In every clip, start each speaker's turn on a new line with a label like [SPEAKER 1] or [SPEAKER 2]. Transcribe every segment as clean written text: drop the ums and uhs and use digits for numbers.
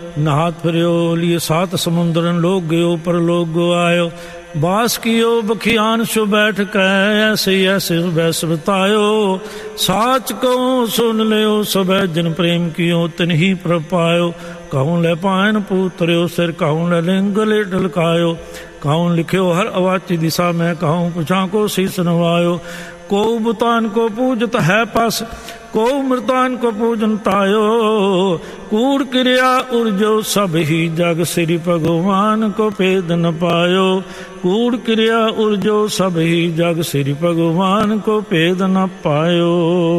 [SPEAKER 1] नहात फिरियो लिए सात समुद्रन लोग गयो परलोक गो आयो। बास कियो बखियान सु बैठ कै ऐसे ऐसे बैस बतायो। साच कहो सुन लियो सब जिन प्रेम कियो तिन ही प्रपायो। कहूँ ले पायन पूतरियो सिर कहूँ ले लिंग ले ढलकायो। कहूँ लिखियो हर अवाची दिशा में कहूँ पुछा को शीस नवायो। को बुतान को पूजत है पास को मृतान को पूजन तायो। कूड़ क्रिया उर्जो सब ही जग श्री भगवान को भेद न पायो। कूड़ क्रिया उर्जो सब ही जग श्री भगवान को भेद न पायो।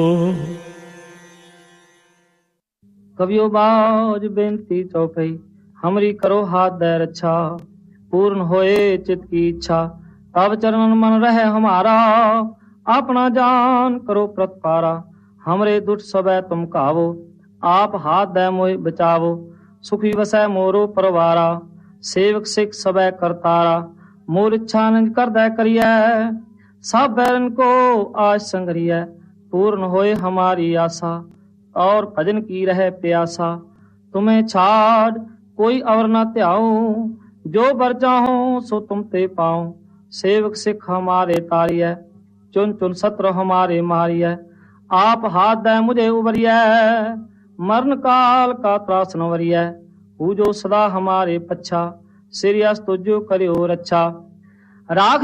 [SPEAKER 2] कवियो बाज बेनती चौपई हमरी करो हाथ दे रक्षा। पूर्ण होए चित की इच्छा तब चरणन मन रहे हमारा। अपना जान करो प्रतपारा हमरे दुष्ट सबे तुम कावो। आप हाथ दे मोहि बचावो सुखी वसै मोरो परवारा। सेवक सिख सबे करतारा मोर इच्छा निज कर दे करिय। सब बैरन को आज संगरिय पूर्ण होए हमारी आशा। और भजन की रहे प्यासा तुम्हें छाड़ कोई और न त्याओ। जो बर चाहो सो तुम ते पाओ। सेवक सिख हमारे तारिय चुन चुन सत्र हमारे मारिय। आप हाथ दे मुझे उबरिय मरण काल का त्रास न वरिय। पूजो सदा हमारे पच्छा सिरियस तुझो करियो रक्षा। राख